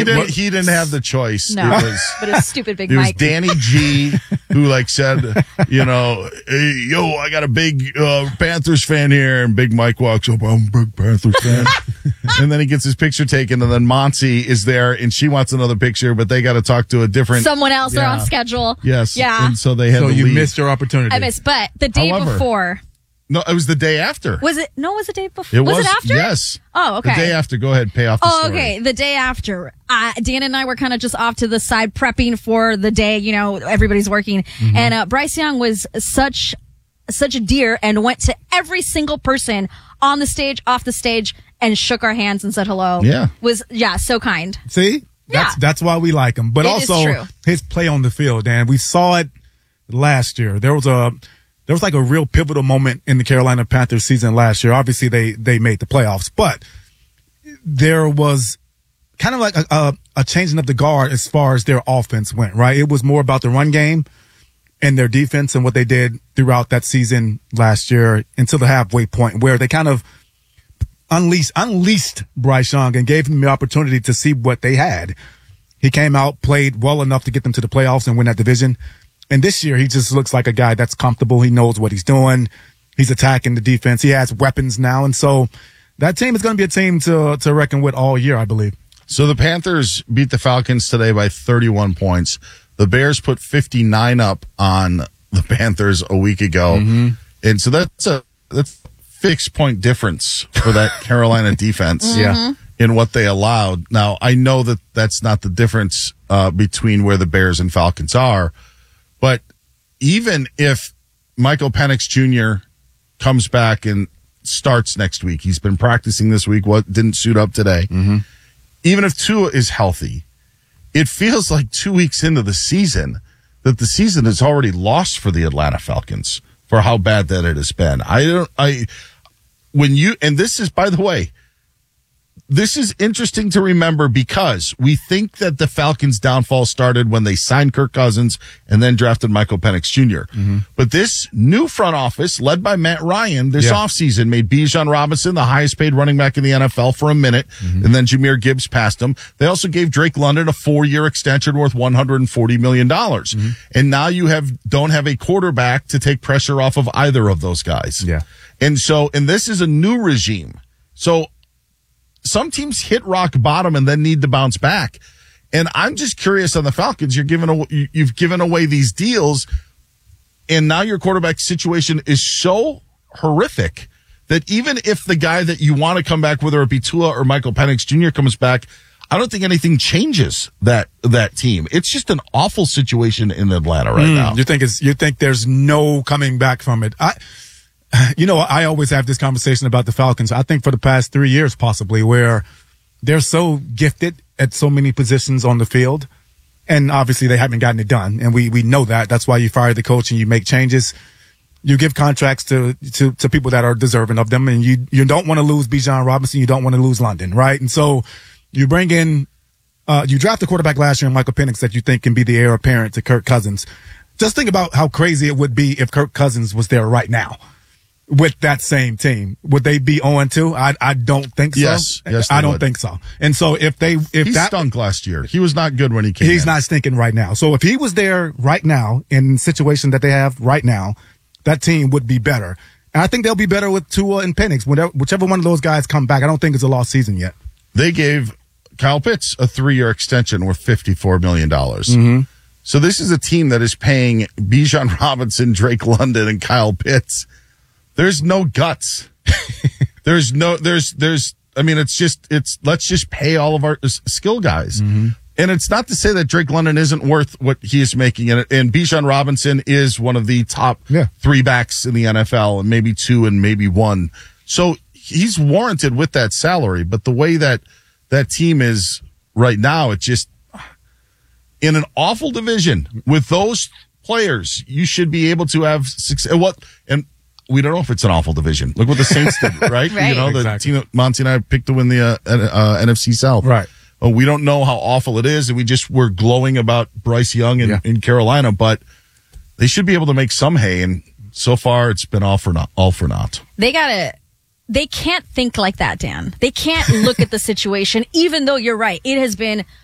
He didn't have the choice. No, but it's stupid Big It was Mike. Danny G who said, hey, yo, I got a big Panthers fan here. And Big Mike walks up, I'm a big Panthers fan. And then he gets his picture taken. And then Monty is there and she wants another picture, but they got to talk to a different. Someone else. They're on schedule. Yes. Yeah. And so they had to you leave. missed your opportunity. I missed, but the day before. No, it was the day after. Was it? No, it was the day before. Was it after? Yes. Oh, okay. The day after. Go ahead. Pay off the story. Okay. The day after. Dan and I were kind of just off to the side prepping for the day. Everybody's working. Mm-hmm. And Bryce Young was such a dear and went to every single person on the stage, off the stage, and shook our hands and said hello. Yeah. So kind. See? That's why we like him. But also his play on the field, Dan. We saw it last year. There was a real pivotal moment in the Carolina Panthers season last year. Obviously, they made the playoffs, but there was kind of like a changing of the guard as far as their offense went, right? It was more about the run game and their defense and what they did throughout that season last year until the halfway point where they kind of unleashed Bryce Young and gave him the opportunity to see what they had. He came out, played well enough to get them to the playoffs and win that division. And this year, he just looks like a guy that's comfortable. He knows what he's doing. He's attacking the defense. He has weapons now. And so that team is going to be a team to reckon with all year, I believe. So the Panthers beat the Falcons today by 31 points. The Bears put 59 up on the Panthers a week ago. Mm-hmm. And so that's a 6-point difference for that Carolina defense. Mm-hmm. Yeah. In what they allowed. Now, I know that that's not the difference between where the Bears and Falcons are. But even if Michael Penix Jr. comes back and starts next week, he's been practicing this week, didn't suit up today. Mm-hmm. Even if Tua is healthy, it feels like 2 weeks into the season that the season is already lost for the Atlanta Falcons for how bad that it has been. And this is, by the way, this is interesting to remember because we think that the Falcons' downfall started when they signed Kirk Cousins and then drafted Michael Penix Jr. Mm-hmm. But this new front office, led by Matt Ryan, this offseason made Bijan Robinson the highest paid running back in the NFL for a minute, and then Jahmyr Gibbs passed him. They also gave Drake London a 4-year extension worth $140 million. Mm-hmm. And now you don't have a quarterback to take pressure off of either of those guys. Yeah. And this is a new regime. So some teams hit rock bottom and then need to bounce back. And I'm just curious on the Falcons. You've given away these deals, and now your quarterback situation is so horrific that even if the guy that you want to come back, whether it be Tua or Michael Penix Jr. comes back, I don't think anything changes that team. It's just an awful situation in Atlanta right now. You think there's no coming back from it? I always have this conversation about the Falcons. I think for the past 3 years, possibly, where they're so gifted at so many positions on the field, and obviously they haven't gotten it done. And we know that. That's why you fire the coach and you make changes. You give contracts to people that are deserving of them, and you don't want to lose Bijan Robinson. You don't want to lose London, right? And so you bring in, you draft a quarterback last year, Michael Penix, that you think can be the heir apparent to Kirk Cousins. Just think about how crazy it would be if Kirk Cousins was there right now. With that same team, would they be 0-2? I don't think so. Yes, I don't think so. And so he stunk last year. He was not good when he came. He's not stinking right now. So if he was there right now in the situation that they have right now, that team would be better. And I think they'll be better with Tua and Penix. Whichever one of those guys come back, I don't think it's a lost season yet. They gave Kyle Pitts a 3-year extension worth $54 million. Mm-hmm. So this is a team that is paying Bijan Robinson, Drake London, and Kyle Pitts. There's no guts. Let's just pay all of our skill guys. Mm-hmm. And it's not to say that Drake London isn't worth what he is making. And Bijan Robinson is one of the top 3 backs in the NFL, and maybe 2 and maybe 1. So he's warranted with that salary. But the way that team is right now, it's just in an awful division with those players, you should be able to have success. And we don't know if it's an awful division. Look what the Saints did, right? Right. The team that Monty and I picked to win the NFC South. Right. We don't know how awful it is, and we're glowing about Bryce Young in Carolina, but they should be able to make some hay, and so far it's been all for naught. They can't think like that, Dan. They can't look at the situation, even though you're right. It has been